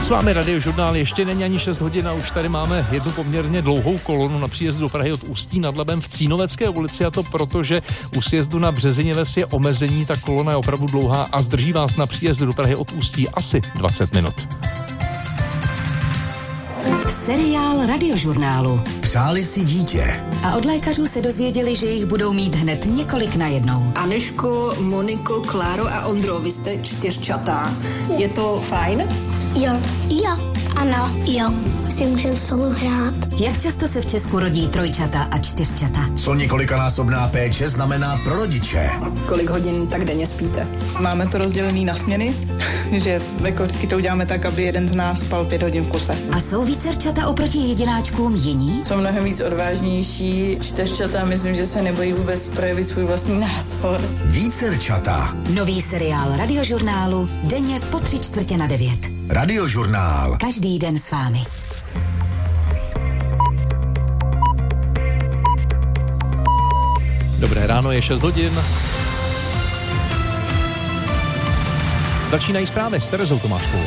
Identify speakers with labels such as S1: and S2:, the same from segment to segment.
S1: S vámi Radiožurnál, ještě není ani 6 hodin a už tady máme jednu poměrně dlouhou kolonu na příjezdu do Prahy od Ústí nad Labem v Cínovecké ulici, a to proto, že u sjezdu na Březiněves je omezení, ta kolona je opravdu dlouhá a zdrží vás na příjezdu do Prahy od Ústí asi 20 minut.
S2: Seriál Radiožurnálu.
S3: Přáli si dítě.
S2: A od lékařů se dozvěděli, že jich budou mít hned několik najednou.
S4: Anežko, Moniko, Kláro a Ondro, vy jste 4čatá. Je to fajn?
S5: Jo, ano, jo. Si můžeme spolu hrát.
S2: Jak často se v Česku rodí trojčata a čtyřčata?
S3: Co několikanásobná péče znamená pro rodiče?
S4: Kolik hodin tak denně spíte?
S6: Máme to rozdělený na směny, že jako vždycky to uděláme tak, aby jeden z nás spal 5 hodin v kuse.
S2: A jsou vícerčata oproti jedináčkům jiní?
S6: Jsou mnohem víc odvážnější. Čtyřčata, myslím, že se nebojí vůbec projevit svůj vlastní názor.
S3: Vícerčata.
S2: Nový seriál Radiožurnálu denně po 8:45.
S3: Radiožurnál.
S2: Každý den s vámi.
S1: Dobré ráno, je 6 hodin. Začínají zprávy s Terezou Tomáškovou.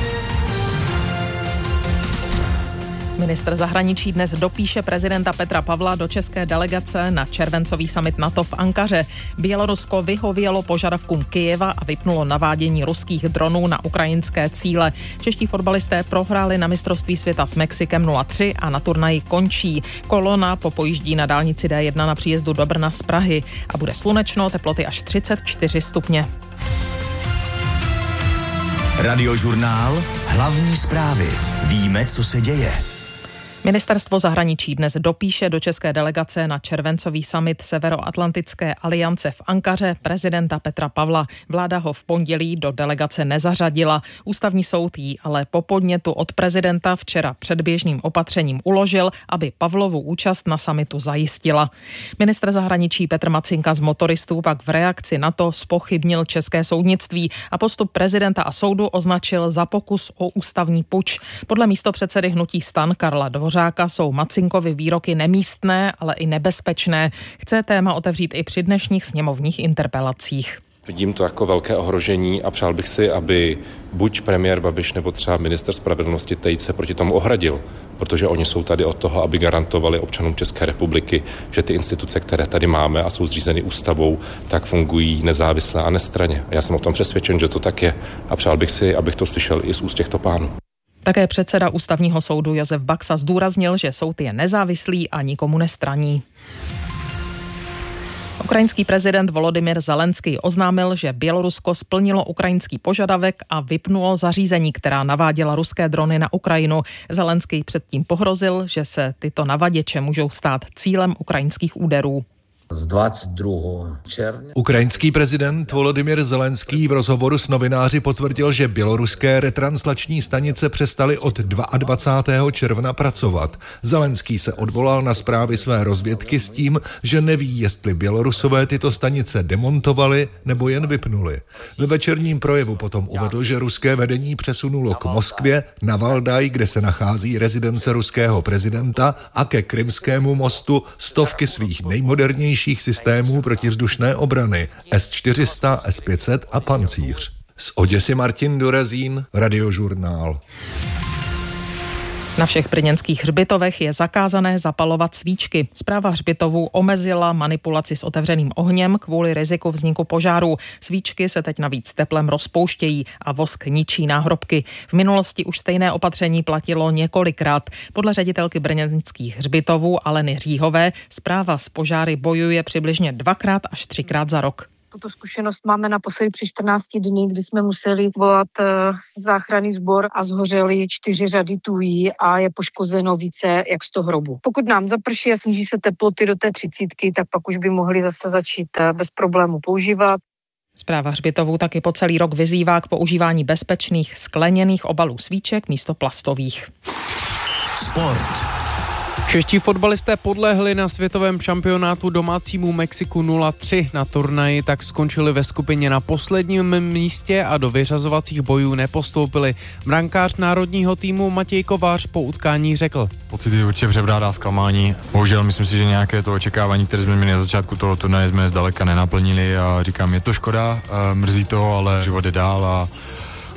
S7: Ministr zahraničí dnes dopíše prezidenta Petra Pavla do české delegace na červencový summit NATO v Ankaře. Bělorusko vyhovělo požadavkům Kyjeva a vypnulo navádění ruských dronů na ukrajinské cíle. Čeští fotbalisté prohráli na mistrovství světa s Mexikem 0-3 a na turnaji končí. Kolona popojíždí na dálnici D1 na příjezdu do Brna z Prahy a bude slunečno, teploty až 34 stupně.
S3: Radiožurnál. Hlavní zprávy. Víme, co se děje.
S7: Ministerstvo zahraničí dnes dopíše do české delegace na červencový summit Severoatlantické aliance v Ankaře prezidenta Petra Pavla. Vláda ho v pondělí do delegace nezařadila. Ústavní soud jí ale po podnětu od prezidenta včera předběžným opatřením uložil, aby Pavlovu účast na summitu zajistila. Ministr zahraničí Petr Macinka z Motoristů pak v reakci na to zpochybnil české soudnictví a postup prezidenta a soudu označil za pokus o ústavní puč. Podle místopředsedy hnutí STAN Karla Dvořáka jsou Macinkovy výroky nemístné, ale i nebezpečné. Chce téma otevřít i při dnešních sněmovních interpelacích.
S8: Vidím to jako velké ohrožení a přál bych si, aby buď premiér Babiš nebo třeba ministr spravedlnosti Tejc se proti tomu ohradil, protože oni jsou tady od toho, aby garantovali občanům České republiky, že ty instituce, které tady máme a jsou zřízeny ústavou, tak fungují nezávisle a nestranně. A já jsem o tom přesvědčen, že to tak je a přál bych si, abych to slyšel i z úst těchto pánů.
S7: Také předseda ústavního soudu Josef Baxa zdůraznil, že soud je nezávislý a nikomu nestraní. Ukrajinský prezident Volodymyr Zelenský oznámil, že Bělorusko splnilo ukrajinský požadavek a vypnulo zařízení, která naváděla ruské drony na Ukrajinu. Zelenský předtím pohrozil, že se tyto navaděče můžou stát cílem ukrajinských úderů.
S9: Z 22. června.
S10: Ukrajinský prezident Volodymyr Zelenský v rozhovoru s novináři potvrdil, že běloruské retranslační stanice přestaly od 22. června pracovat. Zelenský se odvolal na zprávy své rozvědky s tím, že neví, jestli Bělorusové tyto stanice demontovali nebo jen vypnuli. Ve večerním projevu potom uvedl, že ruské vedení přesunulo k Moskvě, na Valdaj, kde se nachází rezidence ruského prezidenta, a ke Krymskému mostu stovky svých nejmodernějších systémů protivzdušné obrany S-400, S-500 a Pancíř. Z Oděsy Martin Dorazín, Radiožurnál.
S7: Na všech brněnských hřbitovech je zakázané zapalovat svíčky. Správa hřbitovů omezila manipulaci s otevřeným ohněm kvůli riziku vzniku požáru. Svíčky se teď navíc teplem rozpouštějí a vosk ničí náhrobky. V minulosti už stejné opatření platilo několikrát. Podle ředitelky brněnských hřbitovů Aleny Říhové správa s požáry bojuje přibližně 2x až 3x za rok.
S11: Tuto zkušenost máme naposledy při 14 dní, kdy jsme museli volat záchranný sbor a zhořely 4 řady tují a je poškozeno více jak 100 hrobů. Pokud nám zaprší a sníží se teploty do té 30, tak pak už by mohli zase začít bez problému používat.
S7: Správa hřbitovů taky po celý rok vyzývá k používání bezpečných skleněných obalů svíček místo plastových.
S3: Sport.
S12: Čeští fotbalisté podlehli na světovém šampionátu domácímu Mexiku 0-3. Na turnaji tak skončili ve skupině na posledním místě a do vyřazovacích bojů nepostoupili. Brankář národního týmu Matěj Kovář po utkání řekl:
S13: Pocity určitě převládá zklamání. Bohužel myslím si, že nějaké to očekávání, které jsme měli na začátku toho turnaje, jsme zdaleka nenaplnili a říkám, je to škoda, mrzí to, ale život je dál a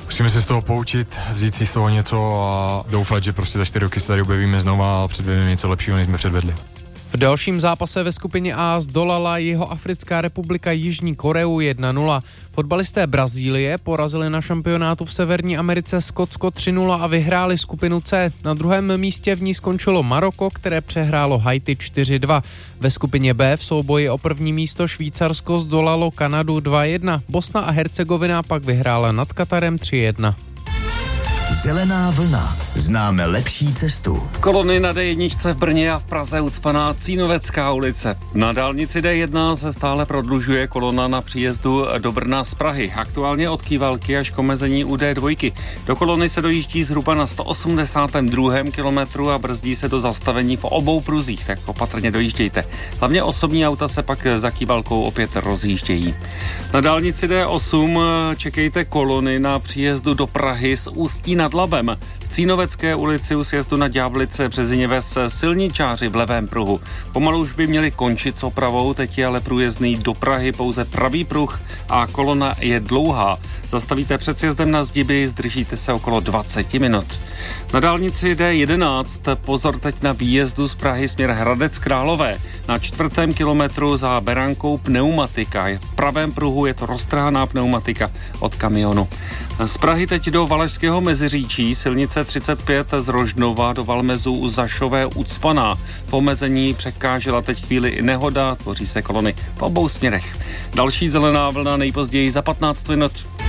S13: Musíme se z toho poučit, vzít si z toho něco a doufat, že prostě za 4 roky se tady objevíme znova a předvedeme něco lepšího, než jsme předvedli.
S12: V dalším zápase ve skupině A zdolala Jihoafrická republika Jižní Koreu 1-0. Fotbalisté Brazílie porazili na šampionátu v Severní Americe Skotsko 3-0 a vyhráli skupinu C. Na druhém místě v ní skončilo Maroko, které přehrálo Haiti 4-2. Ve skupině B v souboji o první místo Švýcarsko zdolalo Kanadu 2-1. Bosna a Hercegovina pak vyhrála nad Katarem 3-1.
S3: Zelená vlna. Známe lepší cestu.
S14: Kolony na D1 v Brně a v Praze ucpaná Cínovecká ulice. Na dálnici D1 se stále prodlužuje kolona na příjezdu do Brna z Prahy. Aktuálně od Kývalky až k omezení u D2. Do kolony se dojíždí zhruba na 182. kilometru a brzdí se do zastavení v obou pruzích, tak opatrně dojíždějte. Hlavně osobní auta se pak za Kývalkou opět rozjíždějí. Na dálnici D8 čekejte kolony na příjezdu do Prahy z Ústí nad Labem. V Cínovecké ulici u sjezdu na Ďáblice Březiněves silničáři v levém pruhu. Pomalu už by měli končit s opravou, teď je ale průjezdný do Prahy pouze pravý pruh a kolona je dlouhá. Zastavíte před sjezdem na Zdiby, zdržíte se okolo 20 minut. Na dálnici D11 pozor teď na výjezdu z Prahy směr Hradec Králové. Na 4. kilometru za Berankou pneumatika. V pravém pruhu je to roztrhaná pneumatika od kamionu. Z Prahy teď do Valašského Meziříčí silnice 35 z Rožnova do Valmezu u Zašové ucpaná. V omezení překážela teď chvíli i nehoda, tvoří se kolony v obou směrech. Další zelená vlna nejpozději za 15 minut.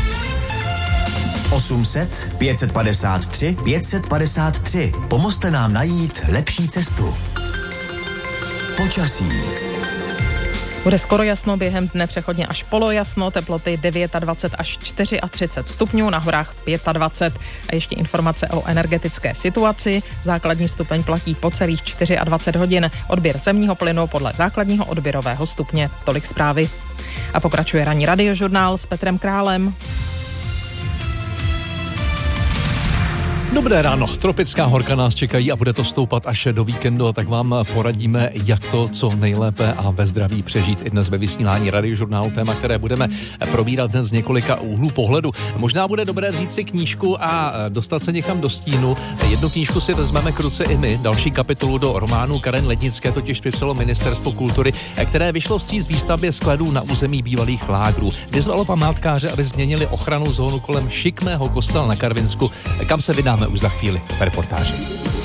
S3: 800 553 553. Pomozte nám najít lepší cestu. Počasí.
S7: Bude skoro jasno, během dne přechodně až polojasno, teploty 29 až 34 stupňů, na horách 25. A ještě informace o energetické situaci. Základní stupeň platí po celých 24 hodin. Odběr zemního plynu podle základního odběrového stupně. Tolik zprávy. A pokračuje ranní radiožurnál s Petrem Králem.
S1: Dobré ráno, tropická horka nás čekají a bude to stoupat až do víkendu, tak vám poradíme, jak to co nejlépe a ve zdraví přežít i dnes ve vysílání radiožurnálu, téma, které budeme probírat dnes z několika úhlů pohledu. Možná bude dobré vzít si knížku a dostat se někam do stínu. Jednu knížku si vezmeme k ruce i my, další kapitolu do románu Karen Lednické totiž připsalo Ministerstvo kultury, které vyšlo vstříc výstavbě skladů na území bývalých lágrů. Vyzvalo památkáře, aby změnili ochranu zónu kolem šikmého kostela na Karvinsku, kam se vydáme už za chvíli v reportáži.